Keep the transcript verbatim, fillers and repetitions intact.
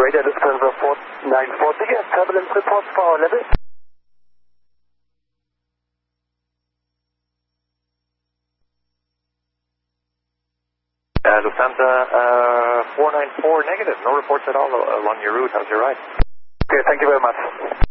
radar Lufthansa four nine four, biggest turbulence report for our level. Uh, Lufthansa uh, four nine four negative, no reports at all along your route. How's your ride? Okay, thank you very much.